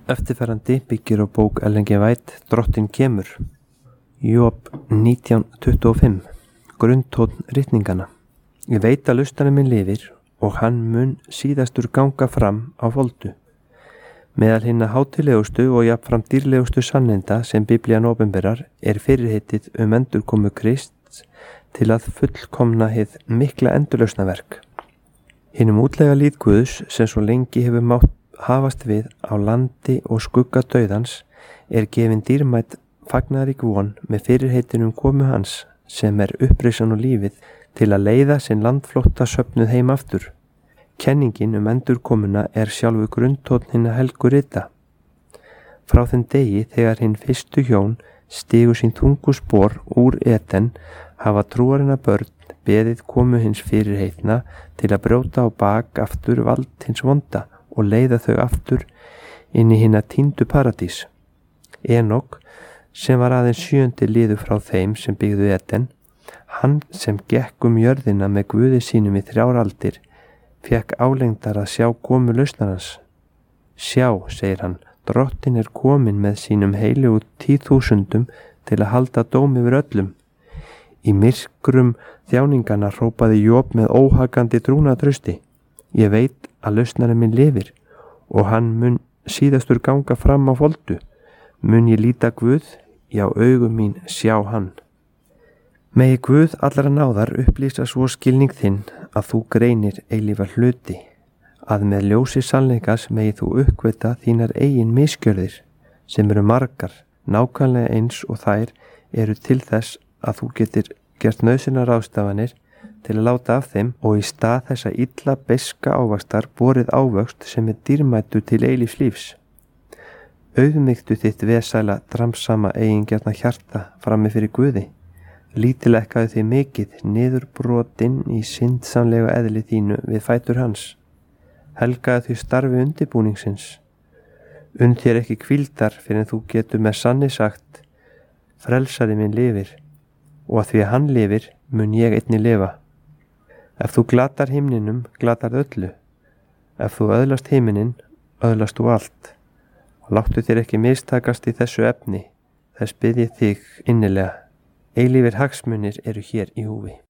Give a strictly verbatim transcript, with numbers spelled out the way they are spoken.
Eftirfarandi byggir á bók Ellen G. White Drottinn kemur. Job nítján tuttugu og fimm. Grunntónn ritninganna. Ég veit að lausnarinn minn lifir og hann mun síðastur ganga fram á voldu. Meðal hinna hátíðlegustu og jafnframt dýrlegustu sanneinda sem Biblían opinberar er fyrirheitið um endurkomu Krists til að fullkomna hið mikla endurlausnaverk. Hinum útlega líð Guðs sem svo lengi hefur mátt hafast við á landi og skugga dauðans er gefin dýrmætt fagnarík von með fyrirheitinum komu hans sem er upprisan og lífið til að leiða sinn landflótta söfnuð heim aftur. Kenningin um endurkomuna er sjálfu grunntónn hinna helgu rita. Frá þeim degi þegar hinn fyrstu hjón stigu sín þungu spor úr Eden hafa trúarinnar börn beðið komu hins fyrirheitna til að brjóta á bak aftur vald hins vonda og leiða þau aftur inn í hinna týndu paradís. Enok, sem var aðeins sjöundi liður frá þeim sem byggðu Eden, hann sem gekk um jörðina með Guði sínum í þrjár aldir, fekk álengdar að sjá komu lausnarans. Sjá, segir hann, Drottinn er kominn með sínum heilögu tíðþúsundum til að halda dóm yfir öllum. Í myrkrum þjáningana hrópaði Job með óhagandi trúnaðartrausti. Ég veit að lausnarinn minn lifir og hann mun síðastur ganga fram á voldu. Mun ég líta Guð, já augum mín sjá hann. Megi Guð allra náðar upplýsa svo skilning þinn að þú greinir eilífa hluti, að með ljósi sannleikas megi þú uppgöta þínar eigin misgjörðir sem eru margar, nákvæmlega eins og þær eru til þess að þú getur gert nauðsynlegar ráðstafanir til að láta af þeim og í stað þessa illa beiska ávaxtar borið ávöxt sem er dýrmættur til eilífs lífs. Auðmygtu þitt vesæla dramsama eigingjarna hjarta frammi fyrir Guði. Lítilekkaðu þig mikið niður brotinn í syndsamlega eðli þínu við fætur hans. Helgaðu því starfi undirbúningsins. Und þér ekki hvíldar fyrir en þú getur með sanni sagt, frelsari minn lifir, og að því að hann lifir mun ég einnig lifa. Ef þú glatar himninum, glatar öllu. Ef þú öðlast himinin, öðlast þú allt. Og láttu þér ekki mistakast í þessu efni, þess bið ég þig innilega. Eilífir hagsmunir eru hér í húfi.